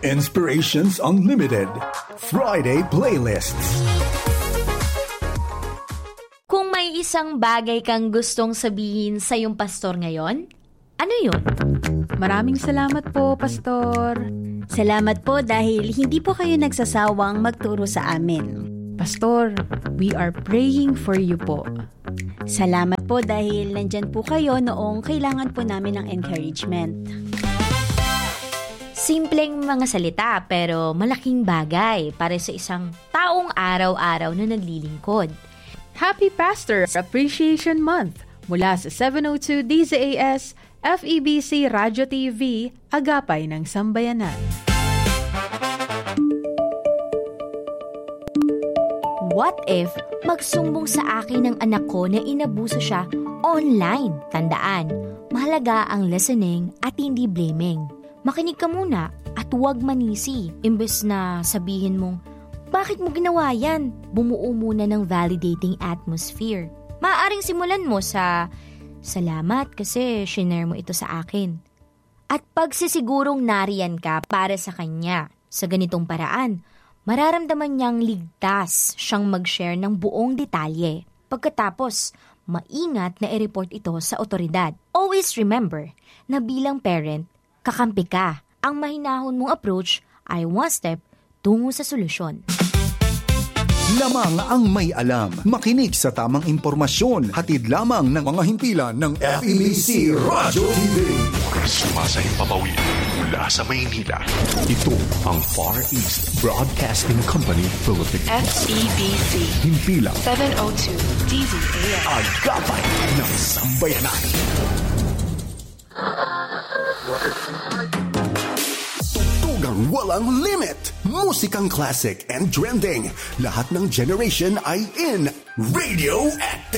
Inspirations Unlimited Friday Playlists. Kung may isang bagay kang gustong sabihin sa iyong pastor ngayon, ano yun? Maraming salamat po, Pastor. Salamat po dahil hindi po kayo nagsasawang magturo sa amin. Pastor, we are praying for you po. Salamat po dahil nandyan po kayo noong kailangan po namin ng encouragement. Simpleng mga salita pero malaking bagay para sa isang taong araw-araw na naglilingkod. Happy Pastor Appreciation Month mula sa 702 DZAS, FEBC Radyo TV, Agapay ng Sambayanan. What if magsumbong sa akin ng anak ko na inabuso siya online? Tandaan, mahalaga ang listening at hindi blaming. Makinig ka muna at huwag manisi. Imbes na sabihin mong, bakit mo ginawa yan? Bumuo muna ng validating atmosphere. Maaaring simulan mo sa, salamat kasi shinare mo ito sa akin. At pagsisigurong nariyan ka para sa kanya sa ganitong paraan, mararamdaman niyang ligtas siyang mag-share ng buong detalye. Pagkatapos, maingat na i-report ito sa otoridad. Always remember na bilang parent, kakampi ka. Ang mahinahon mong approach ay one step tungo sa solusyon. Lamang ang may alam. Makinig sa tamang impormasyon. Hatid lamang ng mga himpilan ng FEBC Radyo TV. Sumasayang papawid mula sa Maynila. Ito ang Far East Broadcasting Company Philippines. FEBC Himpilan 702 DZAS. Agapay ng Sambayanan. Tugtugang walang limit. Musikang classic and trending. Lahat ng generation ay in Radio Active.